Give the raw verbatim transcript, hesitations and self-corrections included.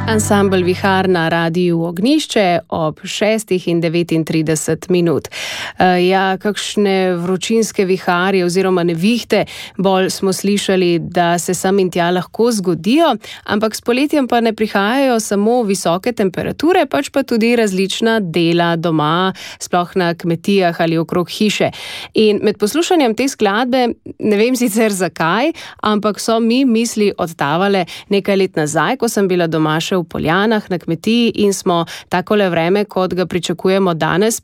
Ansambel Vihar na Radiu Ognjišče ob šestih in devetintrideset minut. Ja, kakšne vročinske viharje oziroma nevihte bolj smo slišali, da se sem in tja lahko zgodijo, ampak s poletjem pa ne prihajajo samo visoke temperature, pač pa tudi različna dela doma, sploh na kmetijah ali okrog hiše. In med poslušanjem te skladbe, ne vem sicer zakaj, ampak so mi misli odtavale nekaj let nazaj, ko sem bila doma še v Poljanah na kmetiji in smo takole vreme, kot ga pričakujemo danes,